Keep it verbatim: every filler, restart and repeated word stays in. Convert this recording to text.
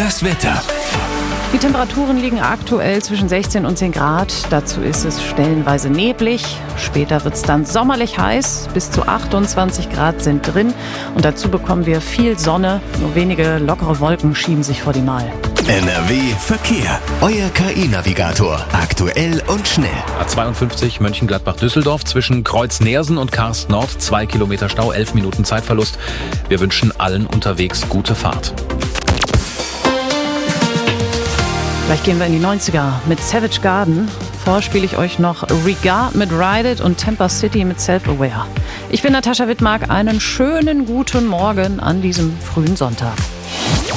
Das Wetter. Die Temperaturen liegen aktuell zwischen sechzehn und zehn Grad. Dazu ist es stellenweise neblig. Später wird es dann sommerlich heiß. Bis zu achtundzwanzig Grad sind drin. Und dazu bekommen wir viel Sonne. Nur wenige lockere Wolken schieben sich vor die Mal. N R W Verkehr. Euer K I-Navigator. Aktuell und schnell. A zweiundfünfzig Mönchengladbach-Düsseldorf zwischen Kreuz-Nersen und Karst Nord. Zwei Kilometer Stau, elf Minuten Zeitverlust. Wir wünschen allen unterwegs gute Fahrt. Gleich gehen wir in die neunziger mit Savage Garden. Vorher spiele ich euch noch Regard mit Ride It und Temper City mit Self-Aware. Ich bin Natascha Wittmark. Einen schönen guten Morgen an diesem frühen Sonntag.